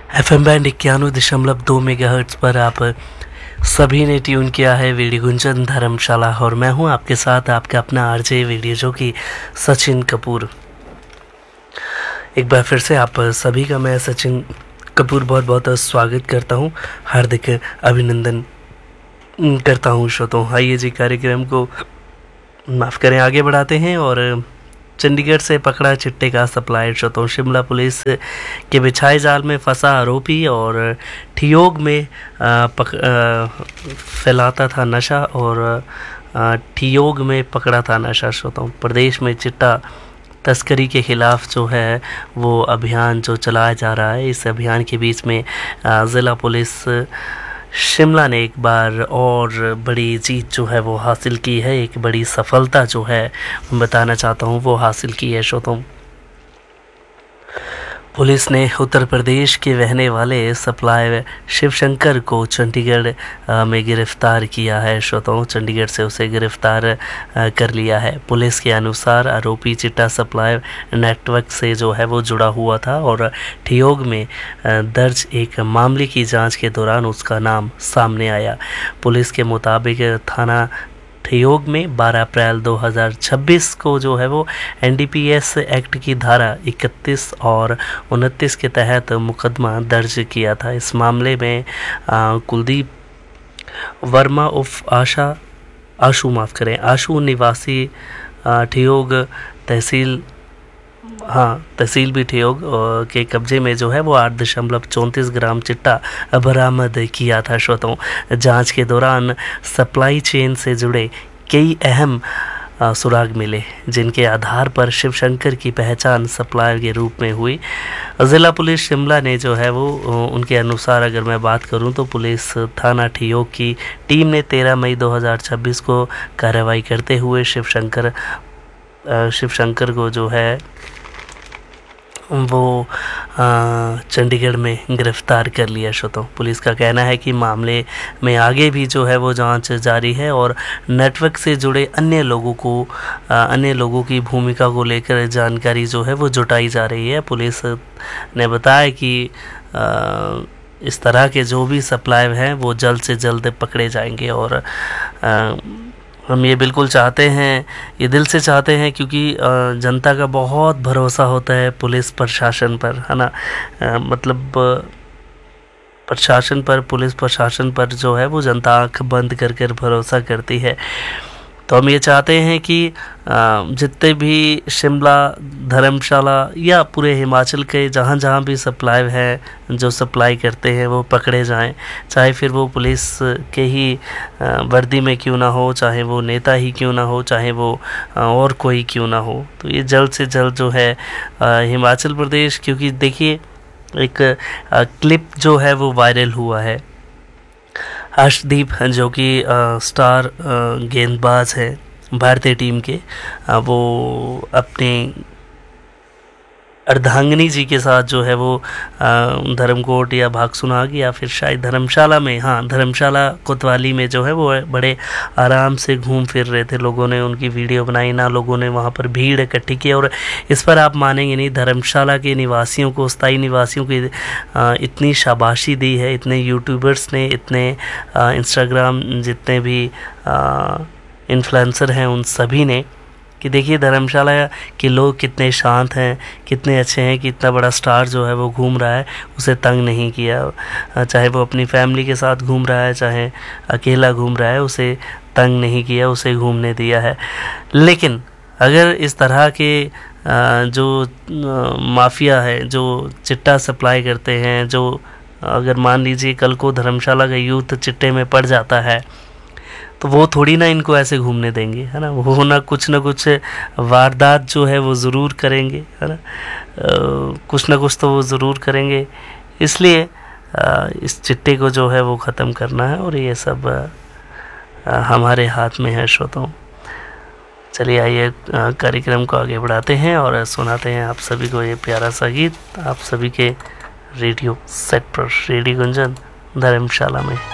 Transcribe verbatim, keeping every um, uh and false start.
F M band इक्यानवे दशमलव दो मेगा हर्ट्ज पर आप सभी ने ट्यून किया है वीडियो गुंजन धर्मशाला और मैं हूं आपके साथ आपका अपना आरजे वीडियो जो कि सचिन कपूर। एक बार फिर से आप सभी का मैं सचिन कपूर बहुत बहुत स्वागत करता हूं, हार्दिक अभिनंदन करता हूं। श्रोताओं, आइए जी कार्यक्रम को माफ़ करें आगे बढ़ाते हैं और चंडीगढ़ से पकड़ा चिट्टे का सप्लायर। श्रोताओं, शिमला पुलिस के बिछाए जाल में फंसा आरोपी और ठियोग में पक फैलाता था नशा और ठियोग में पकड़ा था नशा। श्रोताओं, प्रदेश में चिट्टा तस्करी के ख़िलाफ़ जो है वो अभियान जो चलाया जा रहा है, इस अभियान के बीच में ज़िला पुलिस शिमला ने एक बार और बड़ी जीत जो है वो हासिल की है, एक बड़ी सफलता जो है बताना चाहता हूँ वो हासिल की है। श्रोताओं, पुलिस ने उत्तर प्रदेश के रहने वाले सप्लायर शिवशंकर को चंडीगढ़ में गिरफ्तार किया है। श्रोताओं, चंडीगढ़ से उसे गिरफ्तार कर लिया है। पुलिस के अनुसार आरोपी चिट्टा सप्लायर नेटवर्क से जो है वो जुड़ा हुआ था और ठियोग में दर्ज एक मामले की जांच के दौरान उसका नाम सामने आया। पुलिस के मुताबिक थाना ठियोग में बारह अप्रैल दो हज़ार छब्बीस को जो है वो N D P S act की धारा इकतीस और उनतीस के तहत मुकदमा दर्ज किया था। इस मामले में आ, कुलदीप वर्मा उफ आशा आशु माफ़ करें आशु निवासी ठियोग तहसील हाँ तहसील भी ठियोग के कब्जे में जो है वो आठ दशमलव चौंतीस ग्राम चिट्टा बरामद किया था। श्रोताओं, जांच के दौरान सप्लाई चेन से जुड़े कई अहम सुराग मिले, जिनके आधार पर शिवशंकर की पहचान सप्लायर के रूप में हुई। ज़िला पुलिस शिमला ने जो है वो उनके अनुसार अगर मैं बात करूं तो पुलिस थाना ठियोग की टीम ने तेरह मई दो हज़ार छब्बीस को कार्रवाई करते हुए शिवशंकर शिवशंकर को जो है वो चंडीगढ़ में गिरफ्तार कर लिया। श्रोताओं, पुलिस का कहना है कि मामले में आगे भी जो है वो जांच जारी है और नेटवर्क से जुड़े अन्य लोगों को अन्य लोगों की भूमिका को लेकर जानकारी जो है वो जुटाई जा रही है। पुलिस ने बताया कि आ, इस तरह के जो भी सप्लायर हैं वो जल्द से जल्द पकड़े जाएंगे और आ, हम ये बिल्कुल चाहते हैं, ये दिल से चाहते हैं, क्योंकि जनता का बहुत भरोसा होता है पुलिस प्रशासन पर, है ना। मतलब प्रशासन पर, पुलिस प्रशासन पर जो है वो जनता आँख बंद कर कर भरोसा करती है। तो हम ये चाहते हैं कि जितने भी शिमला, धर्मशाला या पूरे हिमाचल के जहाँ जहाँ भी सप्लाई हैं जो सप्लाई करते हैं वो पकड़े जाएं, चाहे फिर वो पुलिस के ही वर्दी में क्यों ना हो, चाहे वो नेता ही क्यों ना हो, चाहे वो और कोई क्यों ना हो। तो ये जल्द से जल्द जो है हिमाचल प्रदेश, क्योंकि देखिए एक क्लिप जो है वो वायरल हुआ है, अर्शदीप जो कि स्टार गेंदबाज है भारतीय टीम के, आ, वो अपने अर्धांगिनी जी के साथ जो है वो धर्मकोट या भागसुनाग या फिर शायद धर्मशाला में, हाँ धर्मशाला कोतवाली में जो है वो बड़े आराम से घूम फिर रहे थे। लोगों ने उनकी वीडियो बनाई ना, लोगों ने वहाँ पर भीड़ इकट्ठी की और इस पर आप मानेंगे नहीं, धर्मशाला के निवासियों को, स्थायी निवासियों की इतनी शाबाशी दी है, इतने यूट्यूबर्स ने, इतने इंस्टाग्राम जितने भी इन्फ्लुएंसर हैं उन सभी ने, कि देखिए धर्मशाला के लोग कितने शांत हैं, कितने अच्छे हैं कि इतना बड़ा स्टार जो है वो घूम रहा है, उसे तंग नहीं किया। चाहे वो अपनी फैमिली के साथ घूम रहा है, चाहे अकेला घूम रहा है, उसे तंग नहीं किया, उसे घूमने दिया है। लेकिन अगर इस तरह के जो माफिया है, जो चिट्टा सप्लाई करते हैं, जो अगर मान लीजिए कल को धर्मशाला का यूथ चिट्टे में पड़ जाता है तो वो थोड़ी ना इनको ऐसे घूमने देंगे, है ना। वो ना कुछ ना कुछ वारदात जो है वो ज़रूर करेंगे, है ना, कुछ ना कुछ तो वो ज़रूर करेंगे। इसलिए आ, इस चिट्टे को जो है वो ख़त्म करना है और ये सब आ, हमारे हाथ में है। श्रोताओं, चलिए आइए कार्यक्रम को आगे बढ़ाते हैं और सुनाते हैं आप सभी को ये प्यारा सा गीत, आप सभी के रेडियो सेट पर, रेडियो गुंजन धर्मशाला में।